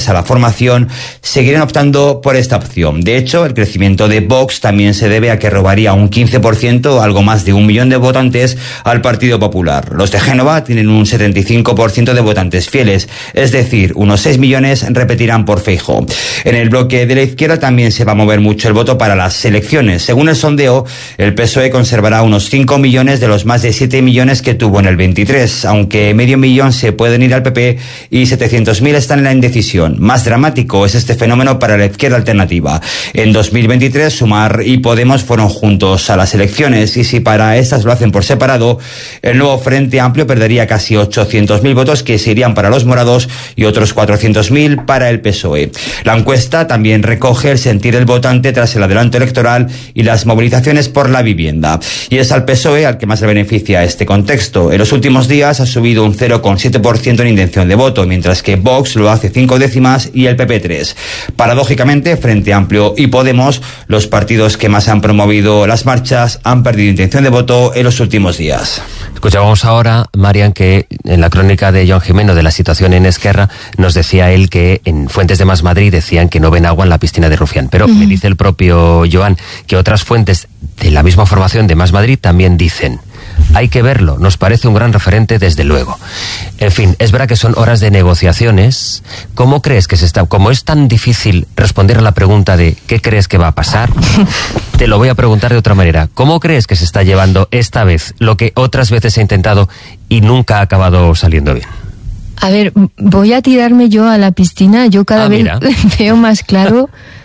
a la formación seguirán optando por esta opción. De hecho, el crecimiento de Vox también se debe a que robaría un 15%, algo más de 1 millón de votantes, al Partido Popular. Los de Génova tienen un 75% de votantes fieles, es decir, unos 6 millones repetirán por Feijóo. En el bloque de la izquierda también se va a mover mucho el voto para las elecciones. Según el sondeo, el PSOE conservará unos 5 millones de los más de 7 millones que tuvo en el 23, aunque medio millón se pueden ir al PP y 700.000 están en la indecisión. Más dramático es este fenómeno para la izquierda alternativa. En 2023, Sumar y Podemos fueron juntos a las elecciones, y si para estas lo hacen por separado, el nuevo Frente Amplio perdería casi 800.000 votos que se irían para los morados y otros 400.000 para el PSOE. La encuesta también recoge el sentir del votante tras el adelanto electoral y las movilizaciones por la vivienda. Y es al PSOE al que más le beneficia este contexto. En los últimos días ha subido un 0,7% en intención de voto, mientras que Vox lo hace 5 décimas y el PP 3. Paradójicamente, Frente Amplio y Podemos, los partidos que más han promovido las marchas, han perdido intención de voto en los últimos días. Escuchábamos ahora, Marian, que en la crónica de Joan Gimeno de la situación en Esquerra nos decía él que en fuentes de Más Madrid decían que no ven agua en la piscina de Rufián. Pero me dice el propio Joan que otras fuentes de la misma formación de Más Madrid también dicen: hay que verlo, nos parece un gran referente desde luego. En fin, es verdad que son horas de negociaciones. ¿Cómo crees que como es tan difícil responder a la pregunta de ¿qué crees que va a pasar? Te lo voy a preguntar de otra manera. ¿Cómo crees que se está llevando esta vez lo que otras veces se ha intentado y nunca ha acabado saliendo bien? A ver, voy a tirarme yo a la piscina. Yo cada vez veo más claro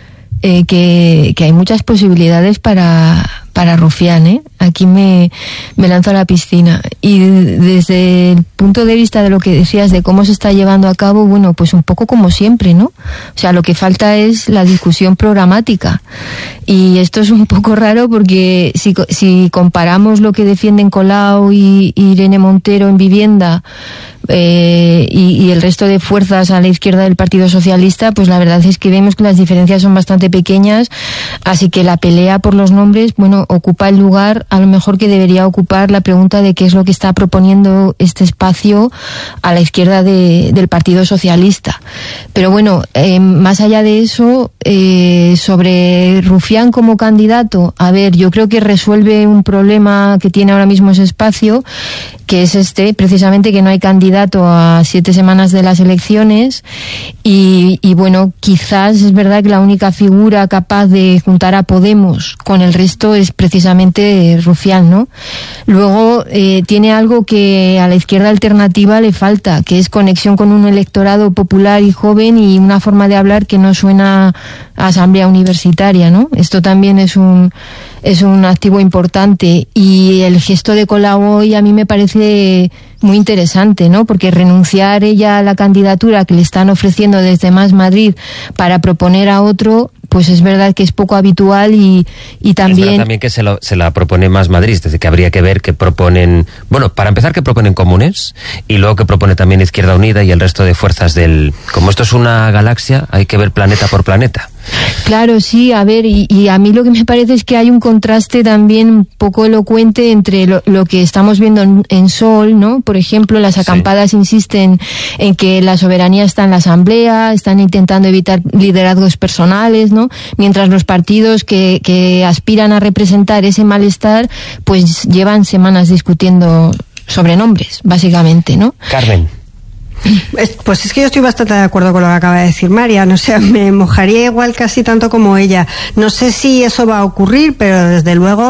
que hay muchas posibilidades para Rufián, ¿eh? Aquí me lanzo a la piscina. Y desde el punto de vista de lo que decías de cómo se está llevando a cabo, bueno, pues un poco como siempre, ¿no? O sea, lo que falta es la discusión programática. Y esto es un poco raro porque si comparamos lo que defienden Colau y Irene Montero en vivienda y el resto de fuerzas a la izquierda del Partido Socialista, pues la verdad es que vemos que las diferencias son bastante pequeñas, así que la pelea por los nombres, bueno, ocupa el lugar a lo mejor que debería ocupar la pregunta de qué es lo que está proponiendo este espacio a la izquierda del Partido Socialista. Pero bueno, más allá de eso, sobre Rufián como candidato, a ver, yo creo que resuelve un problema que tiene ahora mismo ese espacio, que es precisamente que no hay candidato a 7 semanas de las elecciones y bueno, quizás es verdad que la única figura capaz de juntar a Podemos con el resto es precisamente Rufián, ¿no? Luego tiene algo que a la izquierda alternativa le falta, que es conexión con un electorado popular y joven y una forma de hablar que no suena a asamblea universitaria, ¿no? Esto también es un activo importante, y el gesto de Colau hoy a mí me parece muy interesante, ¿no? Porque renunciar ella a la candidatura que le están ofreciendo desde Más Madrid para proponer a otro, pues es verdad que es poco habitual y también... Es verdad también que se la propone Más Madrid, es decir, que habría que ver qué proponen... Bueno, para empezar, qué proponen Comunes, y luego que propone también Izquierda Unida y el resto de fuerzas del... Como esto es una galaxia, hay que ver planeta por planeta. Claro, sí, a ver, y a mí lo que me parece es que hay un contraste también un poco elocuente entre lo que estamos viendo en Sol, ¿no? Por ejemplo, las acampadas insisten en que la soberanía está en la Asamblea, están intentando evitar liderazgos personales, ¿no? Mientras los partidos que aspiran a representar ese malestar, pues llevan semanas discutiendo sobre nombres, básicamente, ¿no? Carmen. Pues es que yo estoy bastante de acuerdo con lo que acaba de decir Marian, o sea, me mojaría igual casi tanto como ella. No sé si eso va a ocurrir, pero desde luego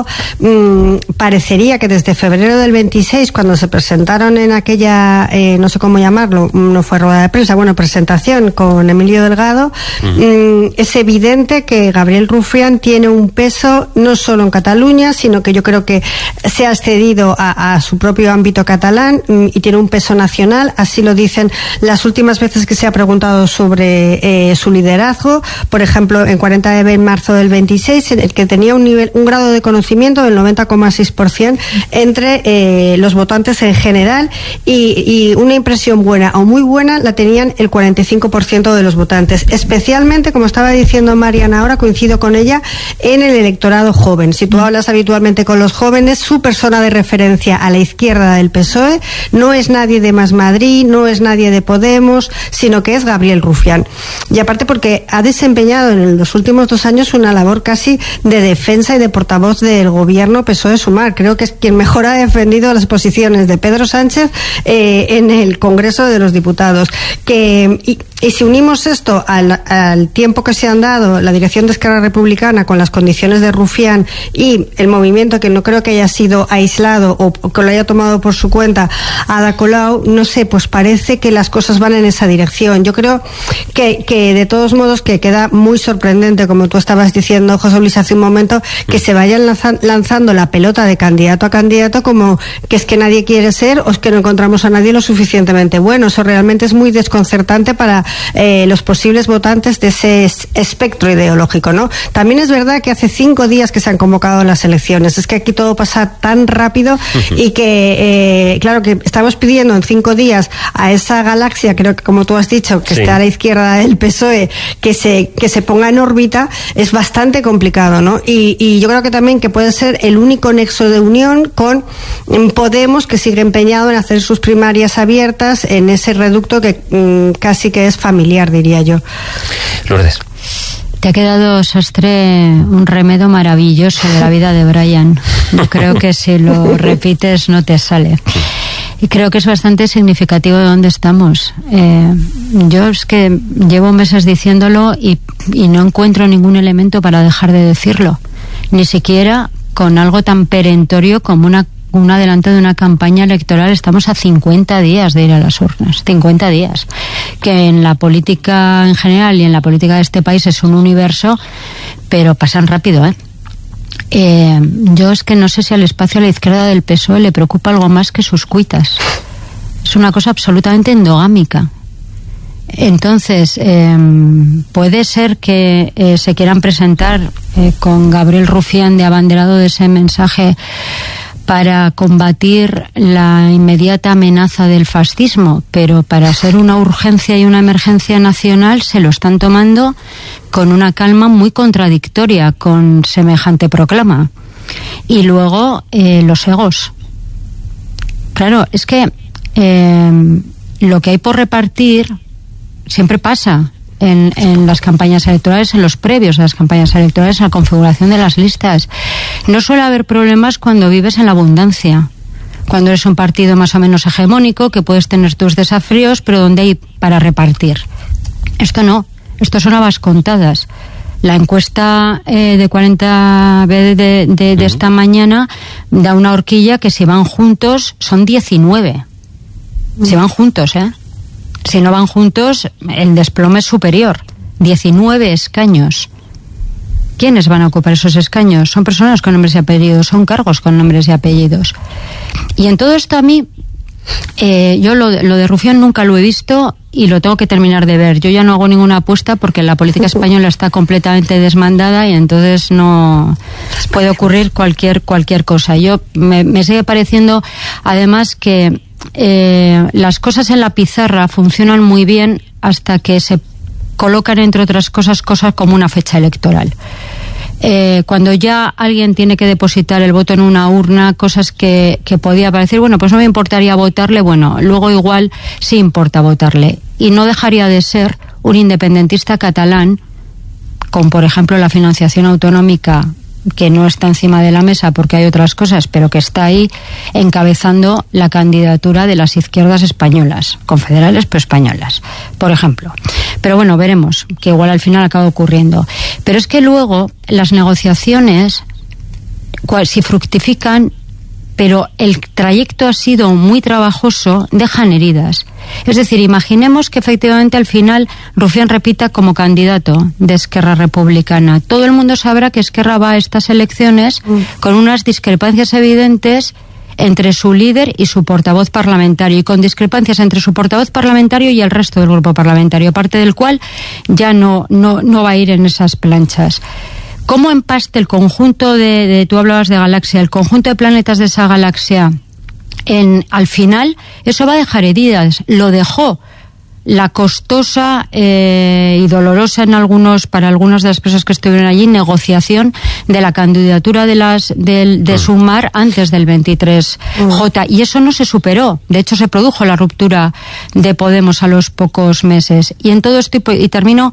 parecería que desde febrero del 26, cuando se presentaron en aquella, no sé cómo llamarlo, no fue rueda de prensa, bueno, presentación con Emilio Delgado, es evidente que Gabriel Rufián tiene un peso no solo en Cataluña, sino que yo creo que se ha accedido a su propio ámbito catalán y tiene un peso nacional, así lo dicen las últimas veces que se ha preguntado sobre su liderazgo, por ejemplo en 40 de marzo del 26, en el que tenía un grado de conocimiento del 90,6% entre los votantes en general, y una impresión buena o muy buena la tenían el 45% de los votantes, especialmente, como estaba diciendo Mariana ahora, coincido con ella, en el electorado joven. Si tú hablas habitualmente con los jóvenes, su persona de referencia a la izquierda del PSOE no es nadie de Más Madrid, no es nadie de Podemos, sino que es Gabriel Rufián. Y aparte porque ha desempeñado en los últimos 2 años una labor casi de defensa y de portavoz del gobierno PSOE-Sumar. Creo que es quien mejor ha defendido las posiciones de Pedro Sánchez en el Congreso de los Diputados. Y si unimos esto al tiempo que se han dado la dirección de Esquerra Republicana con las condiciones de Rufián y el movimiento, que no creo que haya sido aislado o que lo haya tomado por su cuenta Ada Colau, no sé, pues parece que las cosas van en esa dirección. Yo creo que de todos modos que queda muy sorprendente, como tú estabas diciendo, José Luis, hace un momento, que se vayan lanzando la pelota de candidato a candidato como que es que nadie quiere ser o es que no encontramos a nadie lo suficientemente bueno. Eso realmente es muy desconcertante para los posibles votantes de ese espectro ideológico, ¿no? También es verdad que hace 5 días que se han convocado las elecciones. Es que aquí todo pasa tan rápido y que, claro, que estamos pidiendo en 5 días a esa galaxia, creo que como tú has dicho, que está a la izquierda del PSOE, que se ponga en órbita, es bastante complicado, ¿no? Y yo creo que también que puede ser el único nexo de unión con Podemos, que sigue empeñado en hacer sus primarias abiertas en ese reducto que casi que es familiar, diría yo. Lourdes. Te ha quedado, Sastre, un remedo maravilloso de la vida de Brian. Yo creo que si lo repites no te sale. Y creo que es bastante significativo de dónde estamos. Yo es que llevo meses diciéndolo y no encuentro ningún elemento para dejar de decirlo. Ni siquiera con algo tan perentorio como un adelanto de una campaña electoral. Estamos a 50 días de ir a las urnas. 50 días. Que en la política en general y en la política de este país es un universo, pero pasan rápido, yo es que no sé si al espacio a la izquierda del PSOE le preocupa algo más que sus cuitas. Es una cosa absolutamente endogámica. Entonces, puede ser que se quieran presentar con Gabriel Rufián de abanderado de ese mensaje para combatir la inmediata amenaza del fascismo, pero para ser una urgencia y una emergencia nacional se lo están tomando con una calma muy contradictoria con semejante proclama. Y luego los egos. Claro, es que lo que hay por repartir siempre pasa en las campañas electorales, en los previos a las campañas electorales, en la configuración de las listas. No suele haber problemas cuando vives en la abundancia, cuando eres un partido más o menos hegemónico, que puedes tener tus desafíos, pero donde hay para repartir. Esto no, esto son habas contadas. La encuesta de 40B de esta mañana da una horquilla que si van juntos son 19. Si van juntos, Si no van juntos, el desplome es superior. 19 escaños. ¿Quiénes van a ocupar esos escaños? Son personas con nombres y apellidos, son cargos con nombres y apellidos. Y en todo esto a mí, yo lo de Rufián nunca lo he visto y lo tengo que terminar de ver. Yo ya no hago ninguna apuesta porque la política española está completamente desmandada y entonces no puede ocurrir cualquier cosa. Yo me sigue pareciendo, además, que las cosas en la pizarra funcionan muy bien hasta que se colocan, entre otras cosas como una fecha electoral. Cuando ya alguien tiene que depositar el voto en una urna, cosas que podía parecer, bueno, pues no me importaría votarle, bueno, luego igual sí importa votarle. Y no dejaría de ser un independentista catalán, con por ejemplo la financiación autonómica, que no está encima de la mesa porque hay otras cosas, pero que está ahí encabezando la candidatura de las izquierdas españolas, confederales pero españolas, por ejemplo. Pero bueno, veremos, que igual al final acaba ocurriendo. Pero es que luego las negociaciones, si fructifican, pero el trayecto ha sido muy trabajoso, dejan heridas. Es decir, imaginemos que efectivamente al final Rufián repita como candidato de Esquerra Republicana. Todo el mundo sabrá que Esquerra va a estas elecciones con unas discrepancias evidentes entre su líder y su portavoz parlamentario, y con discrepancias entre su portavoz parlamentario y el resto del grupo parlamentario, parte del cual ya no va a ir en esas planchas. ¿Cómo empaste el conjunto tú hablabas de galaxia, el conjunto de planetas de esa galaxia? Al final, eso va a dejar heridas. Lo dejó la costosa y dolorosa para algunas de las personas que estuvieron allí, negociación de la candidatura de Sumar antes del 23J, y eso no se superó. De hecho, se produjo la ruptura de Podemos a los pocos meses. Y en todo esto, y termino,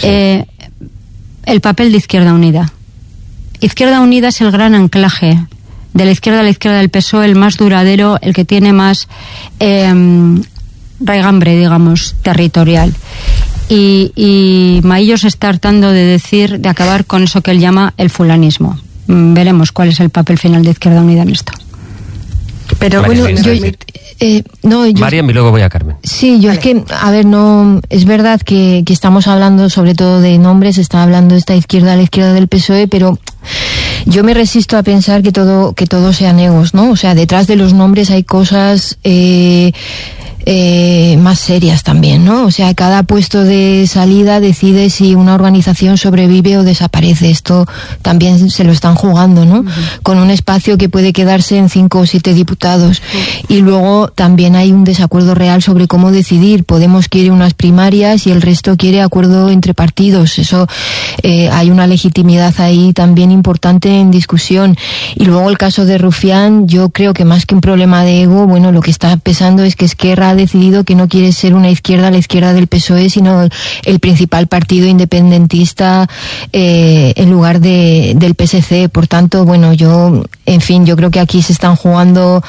el papel de Izquierda Unida. Izquierda Unida es el gran anclaje de la izquierda del PSOE, el más duradero, el que tiene más raigambre, digamos, territorial. Y Maillo se está hartando de acabar con eso que él llama el fulanismo. Veremos cuál es el papel final de Izquierda Unida en esto. Pero bueno, Mariam, y luego voy a Carmen. Sí, es que, a ver, no, es verdad que estamos hablando sobre todo de nombres, está hablando esta izquierda, la izquierda del PSOE, pero yo me resisto a pensar que todo sean egos, ¿no? O sea, detrás de los nombres hay cosas más serias también, ¿no? O sea, cada puesto de salida decide si una organización sobrevive o desaparece. Esto también se lo están jugando, ¿no? Con un espacio que puede quedarse en 5 o 7 diputados. Y luego también hay un desacuerdo real sobre cómo decidir. Podemos quiere unas primarias y el resto quiere acuerdo entre partidos. Eso, hay una legitimidad ahí también importante en discusión. Y luego el caso de Rufián, yo creo que más que un problema de ego, bueno, lo que está pesando es que Esquerra ha decidido que no quiere ser una izquierda, la izquierda del PSOE, sino el principal partido independentista en lugar del PSC. Por tanto, bueno, yo creo que aquí se están jugando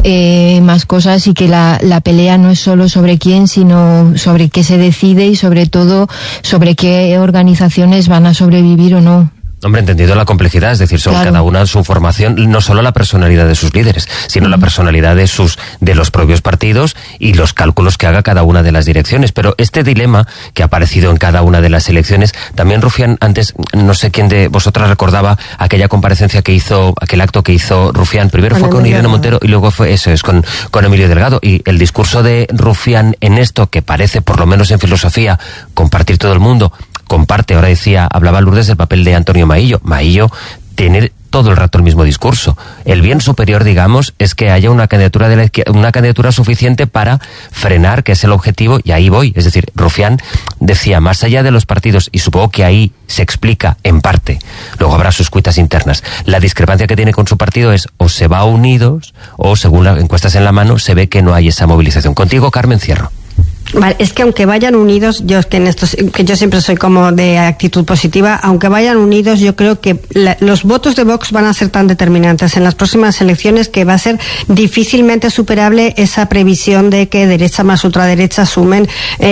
más cosas y que la pelea no es solo sobre quién, sino sobre qué se decide y sobre todo sobre qué organizaciones van a sobrevivir o no. Hombre, entendido la complejidad, es decir, son cada una su formación, no solo la personalidad de sus líderes, sino la personalidad de los propios partidos y los cálculos que haga cada una de las direcciones. Pero este dilema que ha aparecido en cada una de las elecciones, también Rufián, antes, no sé quién de vosotras recordaba aquella comparecencia que hizo, aquel acto que hizo Rufián, primero fue con Irene Montero y luego fue, con Emilio Delgado, y el discurso de Rufián en esto, que parece, por lo menos en filosofía, compartir todo el mundo, ahora hablaba Lourdes del papel de Antonio Maillo. Maillo tiene todo el rato el mismo discurso. El bien superior, digamos, es que haya una candidatura de la izquierda, una candidatura suficiente para frenar, que es el objetivo, y ahí voy. Es decir, Rufián decía, más allá de los partidos, y supongo que ahí se explica en parte, luego habrá sus cuitas internas, la discrepancia que tiene con su partido es o se va a Unidos o, según las encuestas en la mano, se ve que no hay esa movilización. Contigo, Carmen, cierro. Vale, es que aunque vayan unidos, yo siempre soy como de actitud positiva, aunque vayan unidos, yo creo que los votos de Vox van a ser tan determinantes en las próximas elecciones que va a ser difícilmente superable esa previsión de que derecha más ultraderecha sumen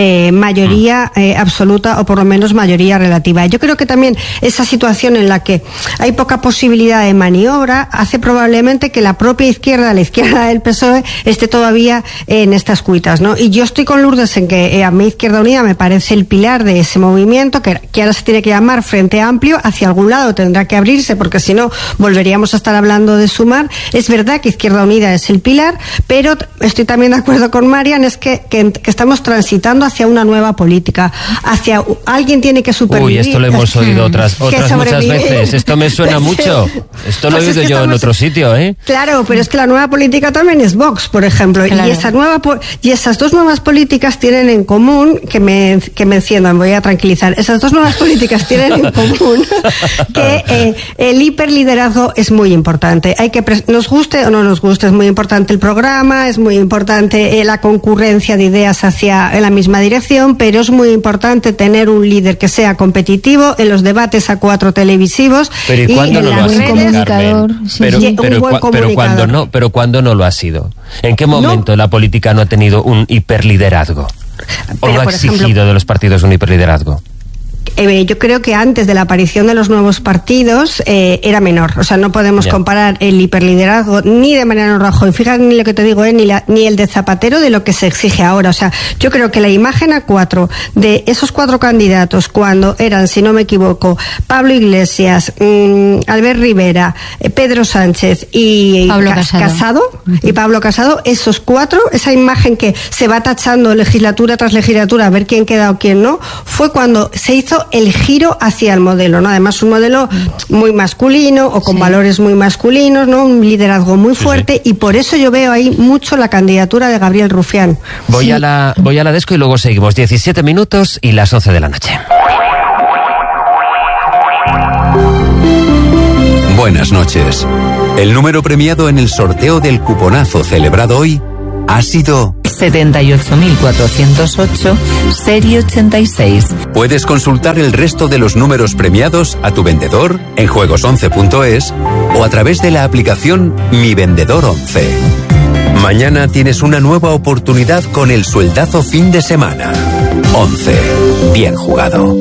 mayoría absoluta o por lo menos mayoría relativa. Yo creo que también esa situación en la que hay poca posibilidad de maniobra hace probablemente que la propia izquierda, la izquierda del PSOE, esté todavía en estas cuitas, ¿no? Y yo estoy con Lourdes en que a mí Izquierda Unida me parece el pilar de ese movimiento que ahora se tiene que llamar Frente Amplio. Hacia algún lado tendrá que abrirse, porque si no volveríamos a estar hablando de Sumar. Es verdad que Izquierda Unida es el pilar, pero estoy también de acuerdo con Marian, es que estamos transitando hacia una nueva política, hacia alguien tiene que supervivir. Uy, esto lo hemos oído otras muchas veces, esto me suena mucho, esto lo he oído yo en otro sitio, ¿eh? Claro, pero es que la nueva política también es Vox, por ejemplo, claro. Y esas dos nuevas políticas tienen en común, que me enciendan, voy a tranquilizar, esas dos nuevas políticas tienen en común que el hiperliderazgo es muy importante. Nos guste o no nos guste, es muy importante el programa, es muy importante la concurrencia de ideas en la misma dirección, pero es muy importante tener un líder que sea competitivo en los debates a 4 televisivos. Pero ¿y cuándo no lo ha sido, comunicador? Sí. Pero ¿cuándo no lo ha sido? ¿En qué momento la política no ha tenido un hiperliderazgo? ¿O no ha exigido de los partidos un hiperliderazgo? Yo creo que antes de la aparición de los nuevos partidos era menor. O sea, no podemos comparar el hiperliderazgo ni de Mariano Rajoy, fíjate ni lo que te digo, ni el de Zapatero, de lo que se exige ahora. O sea, yo creo que la imagen A4 de esos 4 candidatos, cuando eran, si no me equivoco, Pablo Iglesias, Albert Rivera, Pedro Sánchez y Pablo Casado, esos 4, esa imagen que se va tachando legislatura tras legislatura a ver quién queda o quién no, fue cuando se hizo el giro hacia el modelo, ¿no? Además, un modelo muy masculino o con valores muy masculinos, ¿no? Un liderazgo muy fuerte, y por eso yo veo ahí mucho la candidatura de Gabriel Rufián. Voy a la Desco y luego seguimos. 17 minutos y las 11 de la noche. Buenas noches. El número premiado en el sorteo del cuponazo celebrado hoy ha sido 78.408, serie 86. Puedes consultar el resto de los números premiados a tu vendedor en juegos11.es o a través de la aplicación Mi Vendedor 11. Mañana tienes una nueva oportunidad con el sueldazo fin de semana. 11. Bien jugado.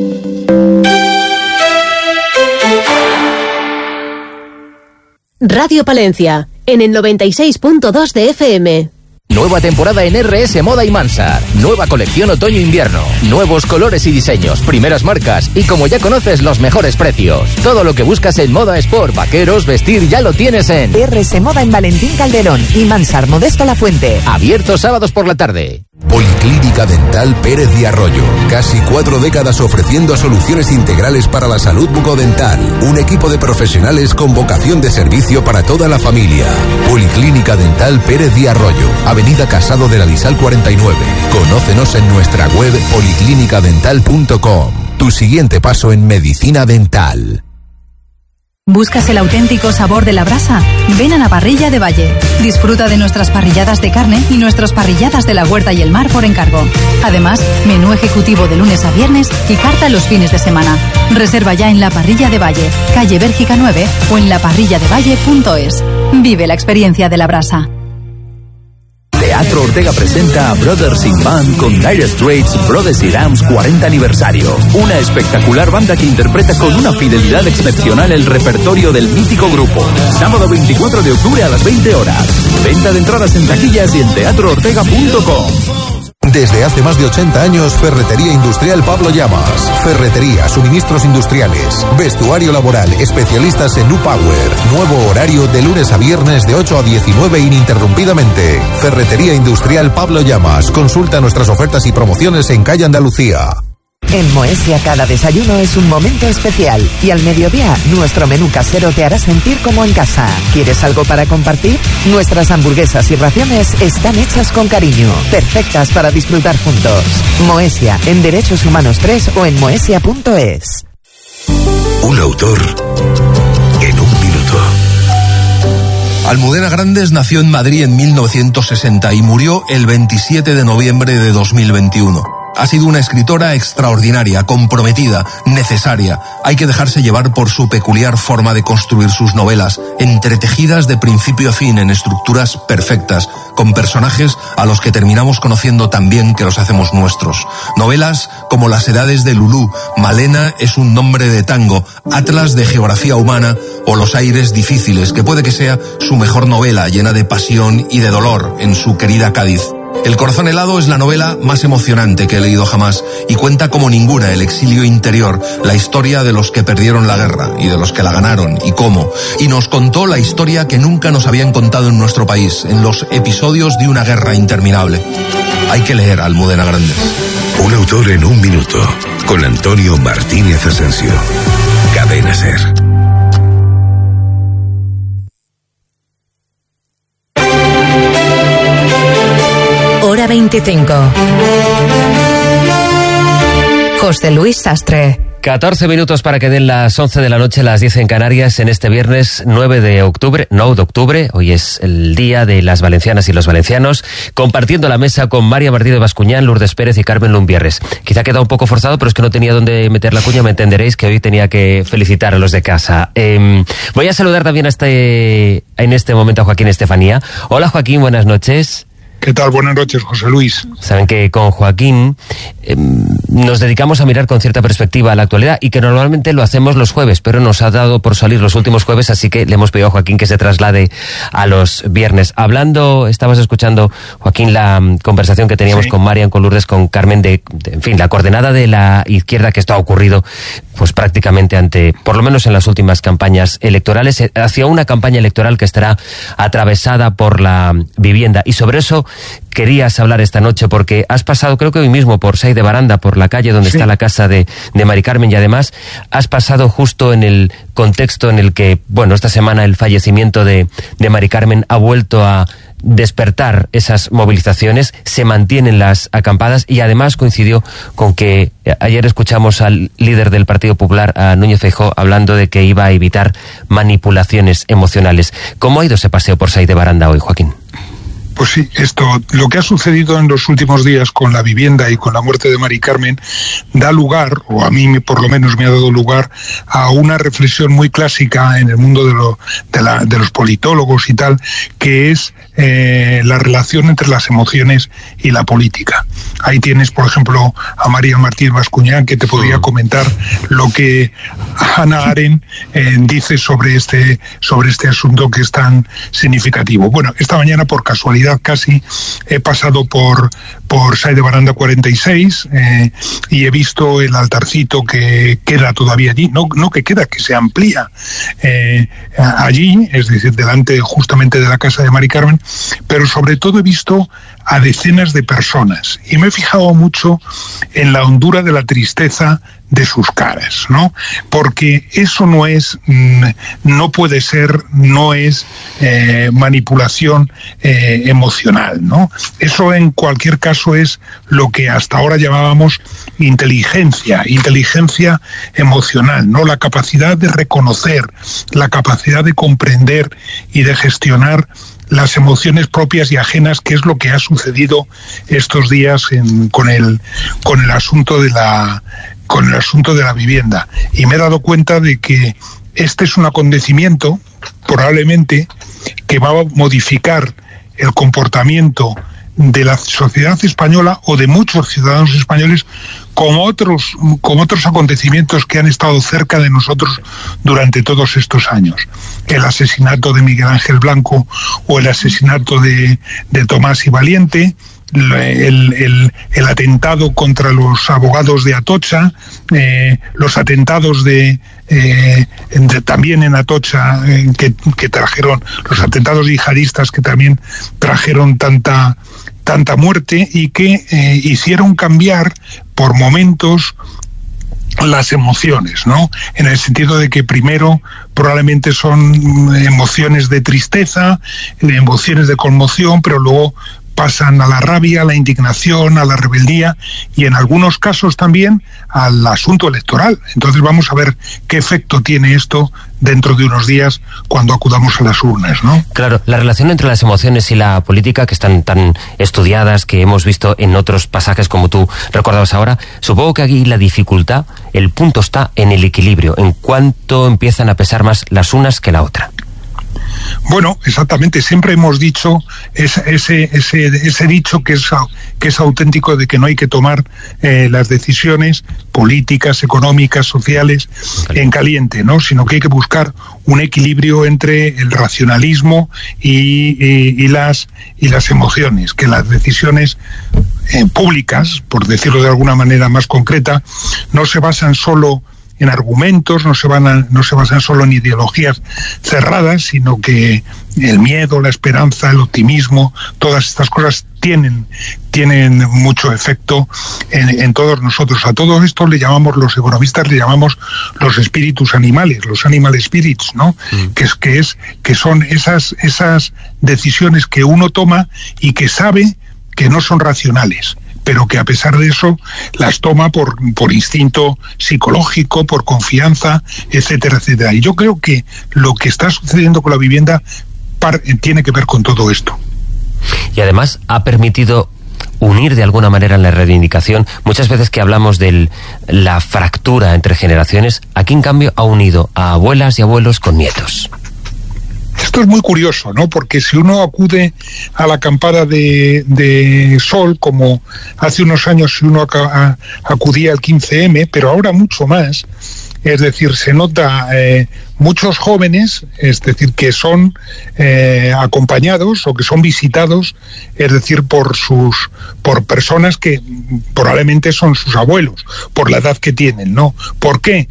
Radio Palencia, en el 96.2 de FM. Nueva temporada en RS Moda y Mansard. Nueva colección otoño-invierno. Nuevos colores y diseños, primeras marcas y, como ya conoces, los mejores precios. Todo lo que buscas en moda sport, vaqueros, vestir, ya lo tienes en RS Moda en Valentín Calderón y Mansard Modesto La Fuente. Abiertos sábados por la tarde. Policlínica Dental Pérez de Arroyo. Casi 4 décadas ofreciendo soluciones integrales para la salud bucodental. Un equipo de profesionales con vocación de servicio para toda la familia. Policlínica Dental Pérez de Arroyo. Avenida Casado de la Lisal 49. Conócenos en nuestra web policlinicadental.com. Tu siguiente paso en medicina dental. ¿Buscas el auténtico sabor de la brasa? Ven a la Parrilla de Valle. Disfruta de nuestras parrilladas de carne y nuestras parrilladas de la huerta y el mar por encargo. Además, menú ejecutivo de lunes a viernes y carta los fines de semana. Reserva ya en la Parrilla de Valle, calle Bélgica 9 o en laparrilladevalle.es. Vive la experiencia de la brasa. Teatro Ortega presenta a Brothers in Band con Dire Straits Brothers in Arms 40 aniversario. Una espectacular banda que interpreta con una fidelidad excepcional el repertorio del mítico grupo. Sábado 24 de octubre a las 20 horas. Venta de entradas en taquillas y en teatroortega.com. Desde hace más de 80 años, Ferretería Industrial Pablo Llamas. Ferretería, suministros industriales, vestuario laboral, especialistas en U-Power. Nuevo horario de lunes a viernes de 8 a 19 ininterrumpidamente. Ferretería Industrial Pablo Llamas. Consulta nuestras ofertas y promociones en calle Andalucía. En Moesia cada desayuno es un momento especial y al mediodía nuestro menú casero te hará sentir como en casa. ¿Quieres algo para compartir? Nuestras hamburguesas y raciones están hechas con cariño, perfectas para disfrutar juntos. Moesia, en Derechos Humanos 3 o en moesia.es. Un autor en un minuto. Almudena Grandes nació en Madrid en 1960 y murió el 27 de noviembre de 2021. Ha sido una escritora extraordinaria, comprometida, necesaria. Hay que dejarse llevar por su peculiar forma de construir sus novelas, entretejidas de principio a fin en estructuras perfectas, con personajes a los que terminamos conociendo tan bien que los hacemos nuestros. Novelas como Las edades de Lulú, Malena es un nombre de tango, Atlas de geografía humana o Los aires difíciles, que puede que sea su mejor novela, llena de pasión y de dolor en su querida Cádiz. El corazón helado es la novela más emocionante que he leído jamás y cuenta como ninguna el exilio interior, la historia de los que perdieron la guerra y de los que la ganaron y cómo. Y nos contó la historia que nunca nos habían contado en nuestro país, en los episodios de una guerra interminable. Hay que leer a Almudena Grandes. Un autor en un minuto, con Antonio Martínez Asensio. Cadena SER. Hora 25. José Luis Sastre. 14 minutos para que den las 11 de la noche, las 10 en Canarias, en este viernes 9 de octubre. Hoy es el día de las valencianas y los valencianos, compartiendo la mesa con María Martínez Bascuñán, Lourdes Pérez y Carmen Lumbierres. Quizá queda un poco forzado, pero es que no tenía dónde meter la cuña, me entenderéis que hoy tenía que felicitar a los de casa. Voy a saludar también en este momento a Joaquín Estefanía. Hola Joaquín, buenas noches. ¿Qué tal? Buenas noches, José Luis. Saben que con Joaquín nos dedicamos a mirar con cierta perspectiva a la actualidad y que normalmente lo hacemos los jueves, pero nos ha dado por salir los últimos jueves, así que le hemos pedido a Joaquín que se traslade a los viernes. Estabas escuchando, Joaquín, la conversación que teníamos con Marian, con Lourdes, con Carmen, en fin, la coordenada de la izquierda, que esto ha ocurrido pues prácticamente por lo menos en las últimas campañas electorales, hacia una campaña electoral que estará atravesada por la vivienda. Y sobre eso querías hablar esta noche porque has pasado, creo que hoy mismo, por Sait de Baranda, por la calle donde está la casa de Mari Carmen, y además has pasado justo en el contexto en el que, bueno, esta semana el fallecimiento de Mari Carmen ha vuelto a despertar esas movilizaciones, se mantienen las acampadas, y además coincidió con que ayer escuchamos al líder del Partido Popular, a Núñez Feijóo, hablando de que iba a evitar manipulaciones emocionales. ¿Cómo ha ido ese paseo por Sait de Baranda hoy, Joaquín? Pues sí, lo que ha sucedido en los últimos días con la vivienda y con la muerte de Mari Carmen da lugar, o a mí por lo menos me ha dado lugar, a una reflexión muy clásica en el mundo de los politólogos y tal, que es la relación entre las emociones y la política. Ahí tienes, por ejemplo, a María Martínez Bascuñán, que te podría comentar lo que Hannah Arendt dice sobre este asunto que es tan significativo. Bueno, esta mañana, por casualidad casi, he pasado por Sait de Baranda 46 y he visto el altarcito que queda todavía allí, no que queda, que se amplía allí, es decir, delante justamente de la casa de Mari Carmen, pero sobre todo he visto a decenas de personas y me he fijado mucho en la hondura de la tristeza de sus caras, ¿no? Porque eso no es manipulación emocional, ¿no? Eso en cualquier caso es lo que hasta ahora llamábamos inteligencia emocional, ¿no? La capacidad de reconocer, la capacidad de comprender y de gestionar las emociones propias y ajenas, que es lo que ha sucedido estos días con el asunto de la vivienda. Y me he dado cuenta de que este es un acontecimiento probablemente que va a modificar el comportamiento de la sociedad española o de muchos ciudadanos españoles, como otros acontecimientos que han estado cerca de nosotros durante todos estos años. El asesinato de Miguel Ángel Blanco o el asesinato de Tomás y Valiente, el atentado contra los abogados de Atocha, los atentados también en Atocha que trajeron, los atentados yihadistas que también trajeron tanta muerte y que hicieron cambiar por momentos las emociones, ¿no? En el sentido de que primero probablemente son emociones de tristeza, emociones de conmoción, pero luego pasan a la rabia, a la indignación, a la rebeldía y en algunos casos también al asunto electoral. Entonces vamos a ver qué efecto tiene esto dentro de unos días cuando acudamos a las urnas, ¿no? Claro, la relación entre las emociones y la política, que están tan estudiadas, que hemos visto en otros pasajes como tú recordabas ahora, supongo que aquí la dificultad, el punto está en el equilibrio, en cuánto empiezan a pesar más las unas que la otra. Bueno, exactamente, siempre hemos dicho ese dicho que es auténtico, de que no hay que tomar las decisiones políticas, económicas, sociales en caliente, ¿no? Sino que hay que buscar un equilibrio entre el racionalismo y las emociones, que las decisiones públicas, por decirlo de alguna manera más concreta, no se basan solo en argumentos, no se basan solo en ideologías cerradas, sino que el miedo, la esperanza, el optimismo, todas estas cosas tienen mucho efecto en todos nosotros. A todo esto los economistas le llamamos los espíritus animales, los animal spirits, ¿no? Que son esas decisiones que uno toma y que sabe que no son racionales, pero que a pesar de eso las toma por instinto psicológico, por confianza, etcétera, etcétera. Y yo creo que lo que está sucediendo con la vivienda tiene que ver con todo esto. Y además ha permitido unir de alguna manera en la reivindicación. Muchas veces que hablamos de la fractura entre generaciones, aquí en cambio ha unido a abuelas y abuelos con nietos. Esto es muy curioso, ¿no? Porque si uno acude a la acampada de Sol, como hace unos años si uno acudía al 15M, pero ahora mucho más, es decir, se nota muchos jóvenes, es decir, que son acompañados o que son visitados, es decir, por personas que probablemente son sus abuelos, por la edad que tienen, ¿no? ¿Por qué?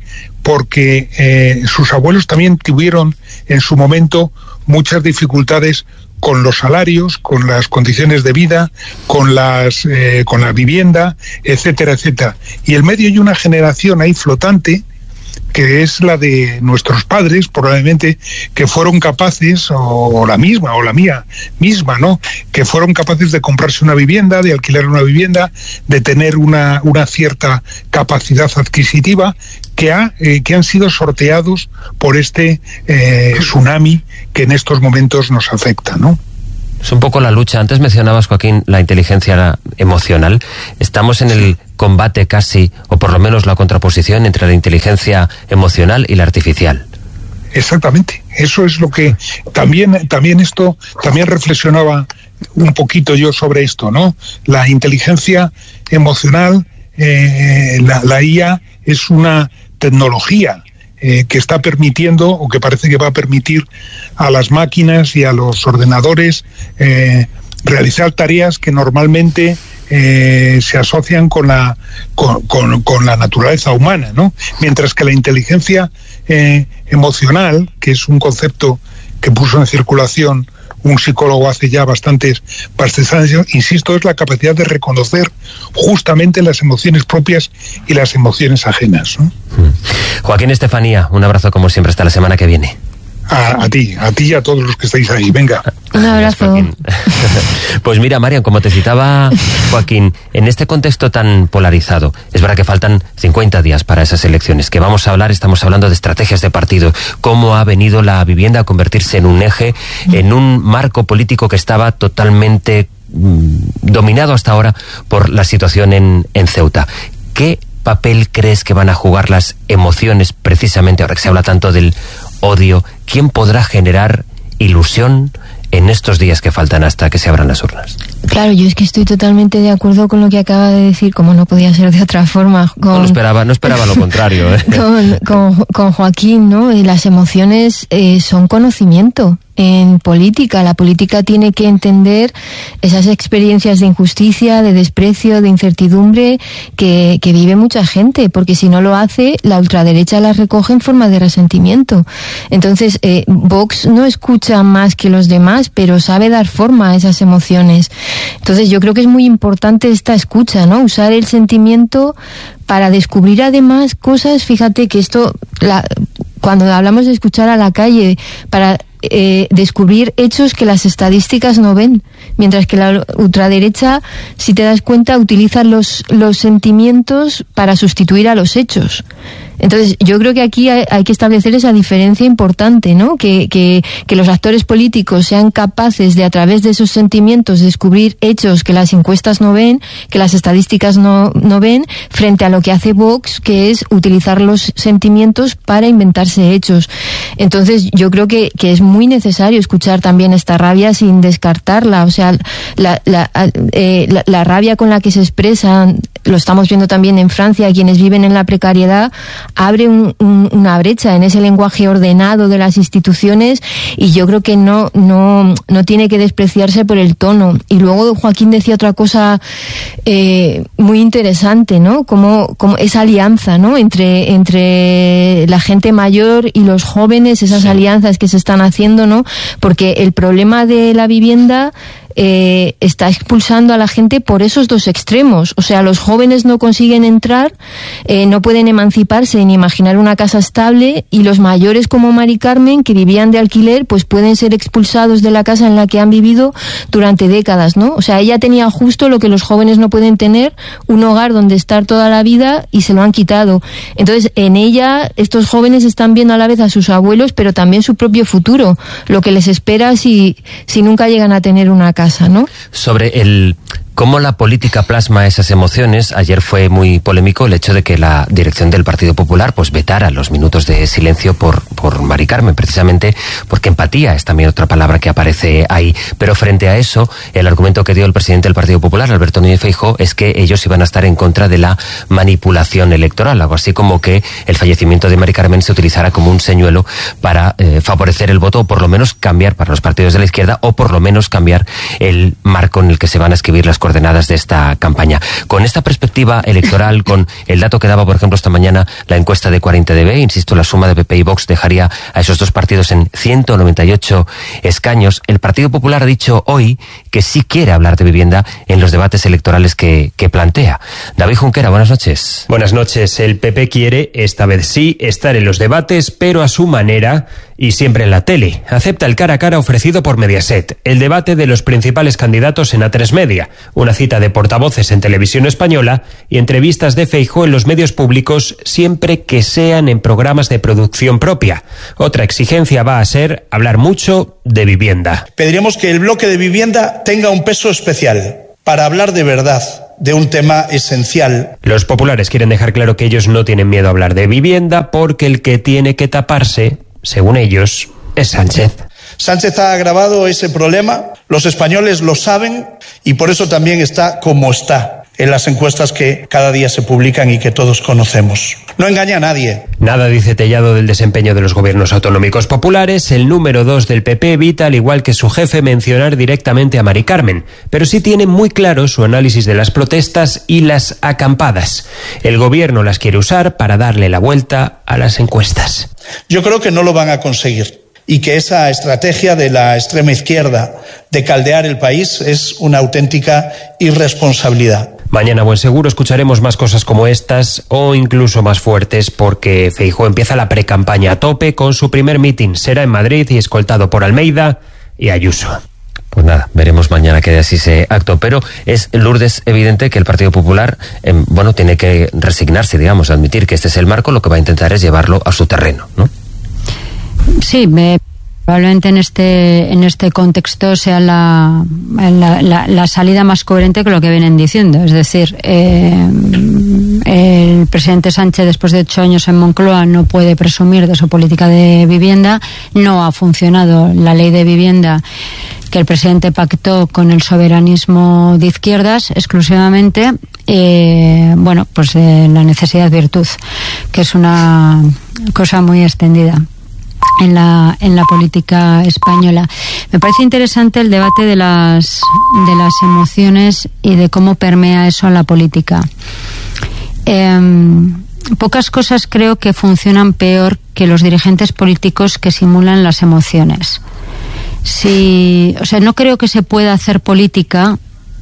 Porque sus abuelos también tuvieron en su momento muchas dificultades con los salarios, con las condiciones de vida, con la vivienda, etcétera, etcétera. Y el medio hay una generación ahí flotante, que es la de nuestros padres, probablemente, que fueron capaces, o la misma, o la mía misma, ¿no?, que fueron capaces de comprarse una vivienda, de alquilar una vivienda, de tener una cierta capacidad adquisitiva, que han sido sorteados por este tsunami que en estos momentos nos afecta, ¿no? Es un poco la lucha. Antes mencionabas, Joaquín, la inteligencia emocional. Estamos en el combate casi, o por lo menos la contraposición entre la inteligencia emocional y la artificial. Exactamente. Eso es lo que también reflexionaba un poquito yo sobre esto, ¿no? La inteligencia emocional, la IA es una tecnología que está permitiendo, o que parece que va a permitir a las máquinas y a los ordenadores realizar tareas que normalmente se asocian con la naturaleza humana, ¿no? Mientras que la inteligencia emocional, que es un concepto que puso en circulación un psicólogo hace ya bastantes años, insisto, es la capacidad de reconocer justamente las emociones propias y las emociones ajenas, ¿no? Joaquín, Estefanía, un abrazo como siempre, hasta la semana que viene. A ti y a todos los que estáis ahí, venga. Un abrazo. Pues mira, Marian, como te citaba Joaquín, en este contexto tan polarizado, es verdad que faltan 50 días para esas elecciones, que estamos hablando de estrategias de partido, cómo ha venido la vivienda a convertirse en un eje, en un marco político que estaba totalmente dominado hasta ahora por la situación en Ceuta. ¿Qué papel crees que van a jugar las emociones, precisamente ahora que se habla tanto del odio? ¿Quién podrá generar ilusión en estos días que faltan hasta que se abran las urnas? Claro, yo es que estoy totalmente de acuerdo con lo que acaba de decir, como no podía ser de otra forma. No esperaba lo contrario. Con Joaquín, ¿no? Y las emociones son conocimiento. En política, la política tiene que entender esas experiencias de injusticia, de desprecio, de incertidumbre que vive mucha gente, porque si no lo hace, la ultraderecha las recoge en forma de resentimiento. Entonces, Vox no escucha más que los demás, pero sabe dar forma a esas emociones. Entonces, yo creo que es muy importante esta escucha, ¿no? Usar el sentimiento para descubrir además cosas. Fíjate que cuando hablamos de escuchar a la calle, para descubrir hechos que las estadísticas no ven, mientras que la ultraderecha, si te das cuenta, utiliza los sentimientos para sustituir a los hechos. Entonces, yo creo que aquí hay que establecer esa diferencia importante, ¿no? Que los actores políticos sean capaces de, a través de esos sentimientos, descubrir hechos que las encuestas no ven, que las estadísticas no ven, frente a lo que hace Vox, que es utilizar los sentimientos para inventarse hechos. Entonces, yo creo que es muy necesario escuchar también esta rabia sin descartarla. O sea, la rabia con la que se expresan, lo estamos viendo también en Francia, quienes viven en la precariedad, abre una brecha en ese lenguaje ordenado de las instituciones, y yo creo que no tiene que despreciarse por el tono. Y luego Joaquín decía otra cosa muy interesante, ¿no? Como esa alianza, ¿no? Entre la gente mayor y los jóvenes, esas alianzas que se están haciendo, ¿no? Porque el problema de la vivienda está expulsando a la gente por esos dos extremos. O sea, los jóvenes no consiguen entrar, no pueden emanciparse ni imaginar una casa estable, y los mayores, como Mari Carmen, que vivían de alquiler, pues pueden ser expulsados de la casa en la que han vivido durante décadas, ¿no? O sea, ella tenía justo lo que los jóvenes no pueden tener, un hogar donde estar toda la vida, y se lo han quitado. Entonces, en ella, estos jóvenes están viendo a la vez a sus abuelos, pero también su propio futuro, lo que les espera si nunca llegan a tener una casa, ¿no? Sobre cómo la política plasma esas emociones, ayer fue muy polémico el hecho de que la dirección del Partido Popular pues vetara los minutos de silencio por Mari Carmen, precisamente porque empatía es también otra palabra que aparece ahí. Pero frente a eso, el argumento que dio el presidente del Partido Popular, Alberto Núñez Feijóo, es que ellos iban a estar en contra de la manipulación electoral, algo así como que el fallecimiento de Mari Carmen se utilizara como un señuelo para favorecer el voto, o por lo menos cambiar para los partidos de la izquierda, o por lo menos cambiar el marco en el que se van a escribir las coordenadas de esta campaña. Con esta perspectiva electoral, con el dato que daba, por ejemplo, esta mañana la encuesta de 40DB, insisto, la suma de PP y Vox dejaría a esos dos partidos en 198 escaños. El Partido Popular ha dicho hoy que sí quiere hablar de vivienda en los debates electorales que plantea. David Junquera, buenas noches. Buenas noches. El PP quiere, esta vez sí, estar en los debates, pero a su manera y siempre en la tele. Acepta el cara a cara ofrecido por Mediaset, el debate de los principales candidatos en A3 Media, una cita de portavoces en Televisión Española y entrevistas de Feijóo en los medios públicos siempre que sean en programas de producción propia. Otra exigencia va a ser hablar mucho de vivienda. Pediremos que el bloque de vivienda tenga un peso especial para hablar de verdad de un tema esencial. Los populares quieren dejar claro que ellos no tienen miedo a hablar de vivienda porque el que tiene que taparse, según ellos, es Sánchez. Sánchez ha agravado ese problema, los españoles lo saben y por eso también está como está en las encuestas que cada día se publican y que todos conocemos. No engaña a nadie. Nada dice Tellado del desempeño de los gobiernos autonómicos populares. El número 2 del PP evita, al igual que su jefe, mencionar directamente a Mari Carmen, pero sí tiene muy claro su análisis de las protestas y las acampadas. El gobierno las quiere usar para darle la vuelta a las encuestas. Yo creo que no lo van a conseguir y que esa estrategia de la extrema izquierda de caldear el país es una auténtica irresponsabilidad. Mañana, buen seguro, escucharemos más cosas como estas o incluso más fuertes porque Feijóo empieza la precampaña a tope con su primer mitin. Será en Madrid y escoltado por Almeida y Ayuso. Pues nada, veremos mañana que de así ese acto. Pero es, Lourdes, evidente que el Partido Popular, tiene que resignarse, digamos, a admitir que este es el marco. Lo que va a intentar es llevarlo a su terreno, ¿no? Sí, probablemente en este contexto sea la salida más coherente que lo que vienen diciendo. Es decir, el presidente Sánchez, después de 8 años en Moncloa, no puede presumir de su política de vivienda. No ha funcionado la ley de vivienda que el presidente pactó con el soberanismo de izquierdas exclusivamente. La necesidad virtud, que es una cosa muy extendida en la política española. Me parece interesante el debate de las emociones y de cómo permea eso en la política. Pocas cosas creo que funcionan peor que los dirigentes políticos que simulan las emociones. No creo que se pueda hacer política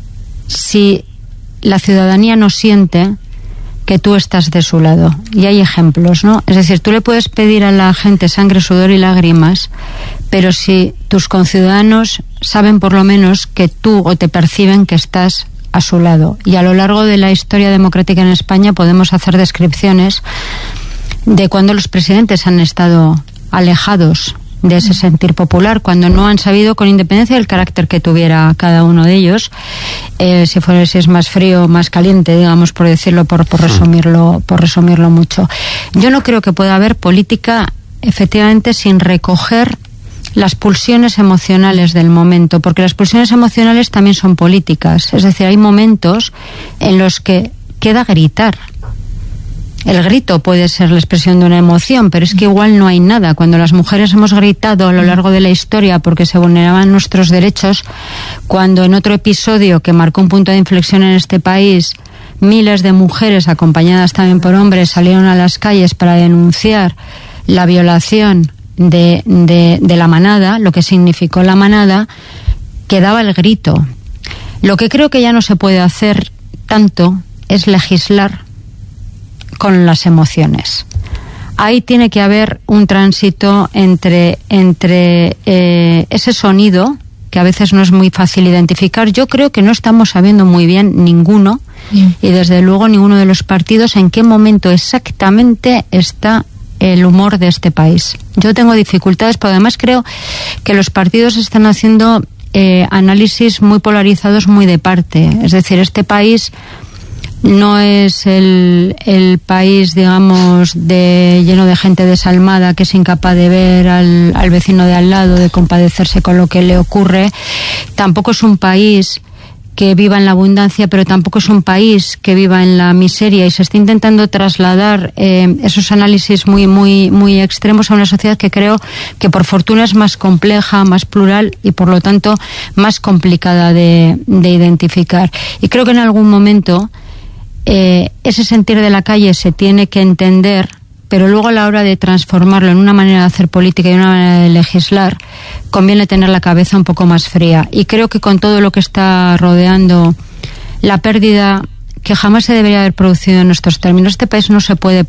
si la ciudadanía no siente que tú estás de su lado. Y hay ejemplos, ¿no? Es decir, tú le puedes pedir a la gente sangre, sudor y lágrimas, pero si tus conciudadanos saben por lo menos que tú o te perciben que estás a su lado. Y a lo largo de la historia democrática en España podemos hacer descripciones de cuando los presidentes han estado alejados de ese sentir popular, cuando no han sabido, con independencia del carácter que tuviera cada uno de ellos, si es más frío o más caliente, digamos, por decirlo, por resumirlo mucho. Yo no creo que pueda haber política efectivamente sin recoger las pulsiones emocionales del momento, porque las pulsiones emocionales también son políticas. Es decir, hay momentos en los que queda gritar. El grito puede ser la expresión de una emoción, pero es que igual no hay nada. Cuando las mujeres hemos gritado a lo largo de la historia porque se vulneraban nuestros derechos, cuando en otro episodio que marcó un punto de inflexión en este país, miles de mujeres, acompañadas también por hombres, salieron a las calles para denunciar la violación de la manada, lo que significó la manada, quedaba el grito. Lo que creo que ya no se puede hacer tanto es legislar con las emociones. Ahí tiene que haber un tránsito entre ese sonido, que a veces no es muy fácil identificar. Yo creo que no estamos sabiendo muy bien ninguno, y desde luego ninguno de los partidos, en qué momento exactamente está el humor de este país. Yo tengo dificultades, pero además creo que los partidos están haciendo análisis muy polarizados, muy de parte. Es decir, este país no es el país, digamos, lleno de gente desalmada que es incapaz de ver al vecino de al lado, de compadecerse con lo que le ocurre. Tampoco es un país que viva en la abundancia, pero tampoco es un país que viva en la miseria, y se está intentando trasladar esos análisis muy extremos a una sociedad que creo que por fortuna es más compleja, más plural y por lo tanto más complicada de identificar. Y creo que en algún momento ese sentir de la calle se tiene que entender, pero luego a la hora de transformarlo en una manera de hacer política y una manera de legislar, conviene tener la cabeza un poco más fría. Y creo que con todo lo que está rodeando la pérdida que jamás se debería haber producido en nuestros términos, este país no se puede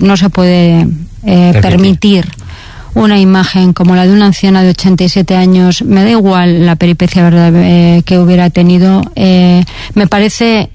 permitir una imagen como la de una anciana de 87 años. Me da igual la peripecia que hubiera tenido. Me parece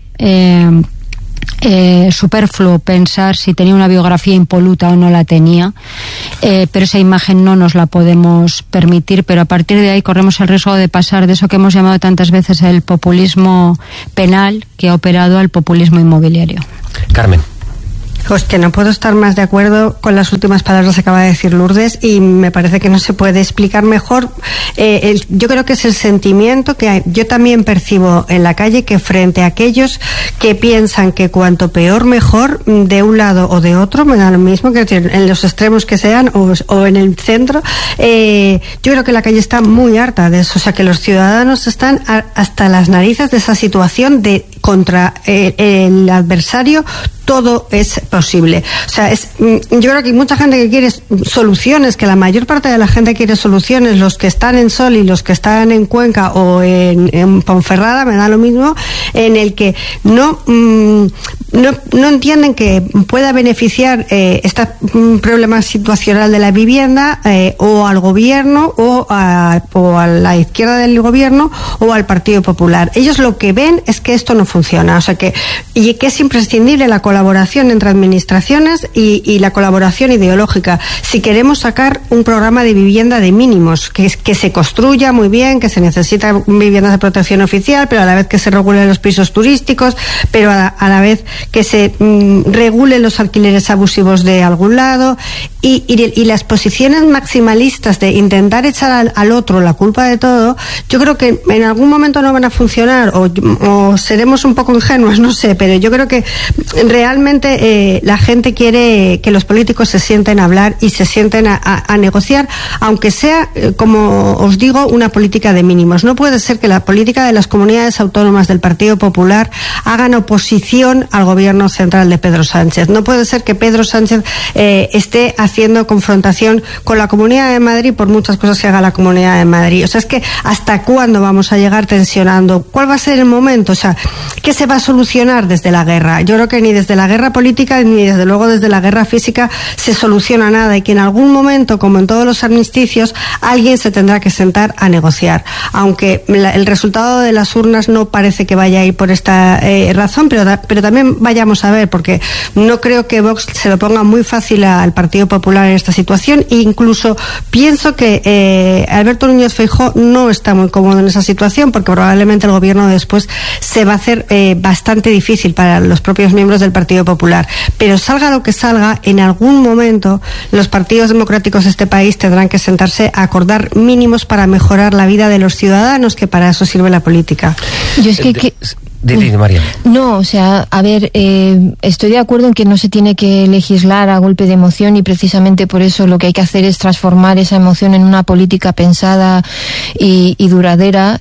superfluo pensar si tenía una biografía impoluta o no la tenía, pero esa imagen no nos la podemos permitir. Pero a partir de ahí corremos el riesgo de pasar de eso que hemos llamado tantas veces el populismo penal, que ha operado, al populismo inmobiliario. Carmen. Pues que no puedo estar más de acuerdo con las últimas palabras que acaba de decir Lourdes, y me parece que no se puede explicar mejor. Yo creo que es el sentimiento que yo también percibo en la calle, que frente a aquellos que piensan que cuanto peor mejor, de un lado o de otro, me da lo mismo, que en los extremos que sean o en el centro, yo creo que la calle está muy harta de eso. O sea, que los ciudadanos están hasta las narices de esa situación de contra el adversario todo es posible. O sea, yo creo que hay mucha gente que quiere soluciones, que la mayor parte de la gente quiere soluciones, los que están en Sol y los que están en Cuenca o en Ponferrada, me da lo mismo, en el que no entienden que pueda beneficiar este problema situacional de la vivienda o al gobierno o a la izquierda del gobierno o al Partido Popular. Ellos lo que ven es que esto no funciona, o sea que es imprescindible la colaboración entre administraciones y la colaboración ideológica. Si queremos sacar un programa de vivienda de mínimos, que se construya muy bien, que se necesitan viviendas de protección oficial, pero a la vez que se regulen los pisos turísticos, pero a la vez que se regulen los alquileres abusivos de algún lado, y las posiciones maximalistas de intentar echar al otro la culpa de todo, yo creo que en algún momento no van a funcionar, o seremos un poco ingenuos, no sé, pero yo creo que realmente la gente quiere que los políticos se sienten a hablar y se sienten a negociar, aunque sea, como os digo, una política de mínimos. No puede ser que la política de las comunidades autónomas del Partido Popular hagan oposición al gobierno central de Pedro Sánchez. No puede ser que Pedro Sánchez esté haciendo confrontación con la Comunidad de Madrid por muchas cosas que haga la Comunidad de Madrid. O sea, es que ¿hasta cuándo vamos a llegar tensionando? ¿Cuál va a ser el momento? O sea, ¿qué se va a solucionar desde la guerra? Yo creo que ni desde la guerra política ni desde luego desde la guerra física se soluciona nada, y que en algún momento, como en todos los armisticios, alguien se tendrá que sentar a negociar. Aunque el resultado de las urnas no parece que vaya a ir por esta razón, pero también vayamos a ver, porque no creo que Vox se lo ponga muy fácil al Partido Popular en esta situación, e incluso pienso que Alberto Núñez Feijóo no está muy cómodo en esa situación, porque probablemente el gobierno después se va a hacer bastante difícil para los propios miembros del Partido Popular. Pero salga lo que salga, en algún momento los partidos democráticos de este país tendrán que sentarse a acordar mínimos para mejorar la vida de los ciudadanos, que para eso sirve la política. Yo es que María. No, o sea, a ver, estoy de acuerdo en que no se tiene que legislar a golpe de emoción, y precisamente por eso lo que hay que hacer es transformar esa emoción en una política pensada y duradera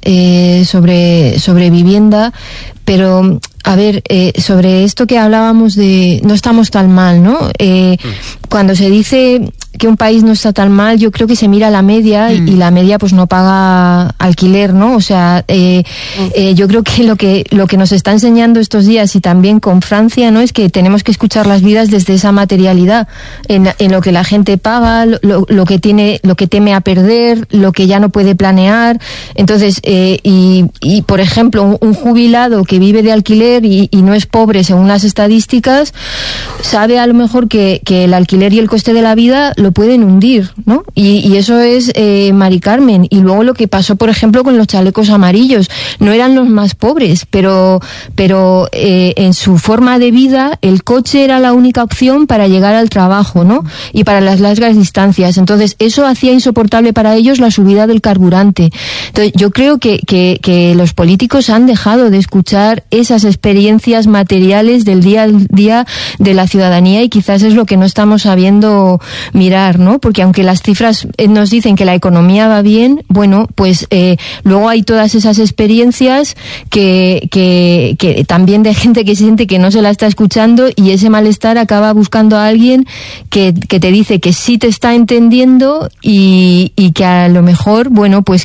sobre vivienda. Pero, a ver, sobre esto que hablábamos de no estamos tan mal, ¿no? Cuando se dice que un país no está tan mal, yo creo que se mira la media y la media pues no paga alquiler, ¿no? O sea, yo creo que lo que nos está enseñando estos días, y también con Francia, ¿no? Es que tenemos que escuchar las vidas desde esa materialidad, en lo que la gente paga, lo que teme a perder, lo que ya no puede planear. Entonces, y por ejemplo, un jubilado que vive de alquiler y no es pobre según las estadísticas, sabe a lo mejor que el alquiler y el coste de la vida lo pueden hundir, ¿no? Y eso es Mari Carmen. Y luego lo que pasó, por ejemplo, con los chalecos amarillos. No eran los más pobres, pero en su forma de vida el coche era la única opción para llegar al trabajo, ¿no? Y para las largas distancias. Entonces eso hacía insoportable para ellos la subida del carburante. Entonces yo creo que los políticos han dejado de escuchar esas experiencias materiales del día a día de la ciudadanía, y quizás es lo que no estamos sabiendo mirar, ¿no? Porque aunque las cifras nos dicen que la economía va bien, bueno, pues luego hay todas esas experiencias que también de gente que siente que no se la está escuchando, y ese malestar acaba buscando a alguien que te dice que sí te está entendiendo y que a lo mejor, bueno, pues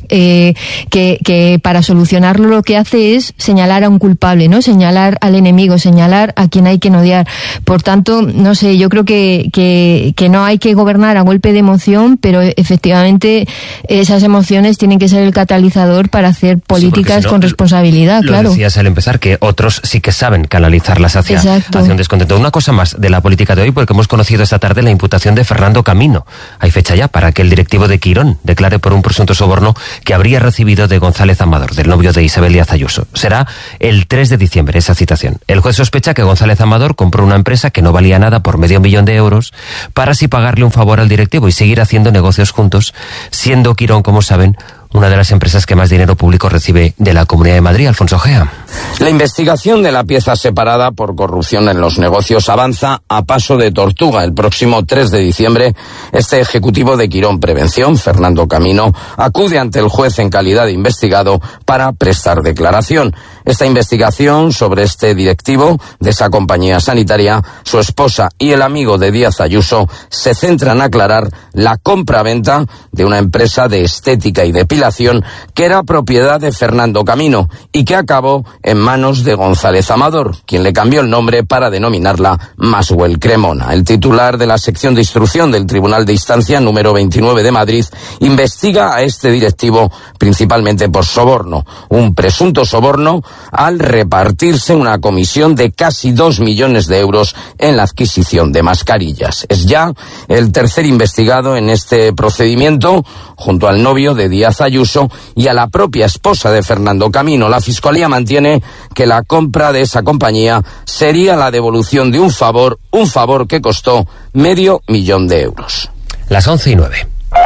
que para solucionarlo lo que hace es señalar a un culpable, ¿no? Señalar al enemigo, señalar a quien hay que odiar. Por tanto, no sé, yo creo que no hay que gobernar a golpe de emoción, pero efectivamente esas emociones tienen que ser el catalizador para hacer políticas con responsabilidad, claro. Lo decías al empezar, que otros sí que saben canalizarlas hacia un descontento. Una cosa más de la política de hoy, porque hemos conocido esta tarde la imputación de Fernando Camino. Hay fecha ya para que el directivo de Quirón declare por un presunto soborno que habría recibido de González Amador, del novio de Isabel Díaz Ayuso. Será el 3 de diciembre esa citación. El juez sospecha que González Amador compró una empresa que no valía nada por $500,000 para así pagarle un favor al directivo y seguir haciendo negocios juntos, siendo Quirón, como saben, una de las empresas que más dinero público recibe de la Comunidad de Madrid. Alfonso Gea. La investigación de la pieza separada por corrupción en los negocios avanza a paso de tortuga. El próximo 3 de diciembre, este ejecutivo de Quirón Prevención, Fernando Camino, acude ante el juez en calidad de investigado para prestar declaración. Esta investigación sobre este directivo de esa compañía sanitaria, su esposa y el amigo de Díaz Ayuso se centra en aclarar la compra-venta de una empresa de estética y depilación que era propiedad de Fernando Camino y que acabó en manos de González Amador, quien le cambió el nombre para denominarla Maswell Cremona. El titular de la sección de instrucción del Tribunal de Instancia número 29 de Madrid investiga a este directivo principalmente por soborno, un presunto soborno al repartirse una comisión de casi 2 millones de euros en la adquisición de mascarillas. Es ya el tercer investigado en este procedimiento, junto al novio de Díaz Ayuso y a la propia esposa de Fernando Camino. La Fiscalía mantiene que la compra de esa compañía sería la devolución de un favor que costó $500,000. Las 11:09.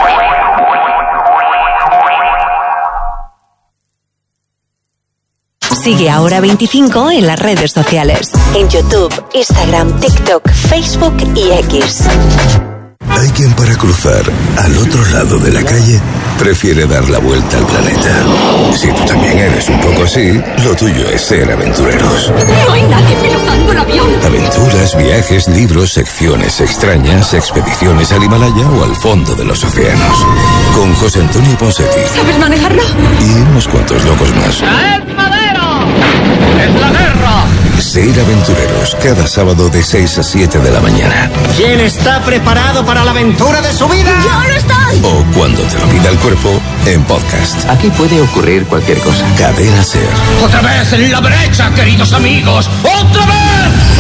Sigue a Hora 25 en las redes sociales. En YouTube, Instagram, TikTok, Facebook y X. Hay quien para cruzar al otro lado de la calle prefiere dar la vuelta al planeta. Si tú también eres un poco así, lo tuyo es ser aventureros. No hay nadie pilotando el avión. Aventuras, viajes, libros, secciones extrañas, expediciones al Himalaya o al fondo de los océanos. Con José Antonio Ponseti. ¿Sabes manejarlo? Y unos cuantos locos más. ¡Es madero! ¡Es la guerra! Ser aventureros, cada sábado de 6 a 7 de la mañana. ¿Quién está preparado para la aventura de su vida? ¡Yo no estoy! O cuando te lo pida el cuerpo, en podcast. Aquí puede ocurrir cualquier cosa. Cadena Ser. ¡Otra vez en la brecha, queridos amigos! ¡Otra vez!